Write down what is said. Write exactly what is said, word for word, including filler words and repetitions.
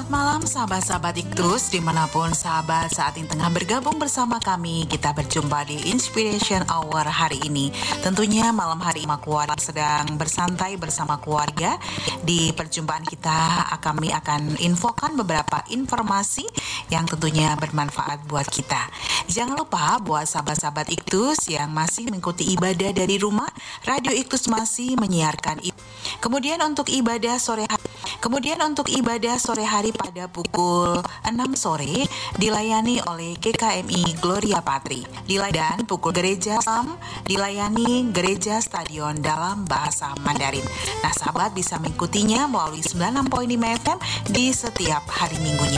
Selamat malam sahabat-sahabat Iktus, dimanapun sahabat saat ini tengah bergabung bersama kami. Kita berjumpa di Inspiration Hour hari ini. Tentunya malam hari ini keluarga sedang bersantai bersama keluarga. Di perjumpaan kita kami akan infokan beberapa informasi yang tentunya bermanfaat buat kita. Jangan lupa buat sahabat-sahabat Iktus yang masih mengikuti ibadah dari rumah, Radio Iktus masih menyiarkan. Kemudian untuk ibadah sore hari Kemudian untuk ibadah sore hari pada pukul enam sore dilayani oleh G K M I Gloria Patri. Dan pukul gereja malam dilayani gereja stadion dalam bahasa Mandarin. Nah, sahabat bisa mengikutinya melalui sembilan puluh enam koma lima F M di setiap hari Minggunya.